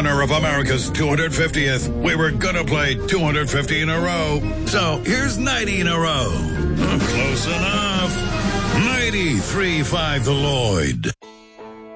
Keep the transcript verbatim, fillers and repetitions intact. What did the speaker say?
honor of America's two hundred fiftieth, we were gonna play two hundred fifty in a row. So here's ninety in a row. Close enough. ninety-three point five The Lloyd.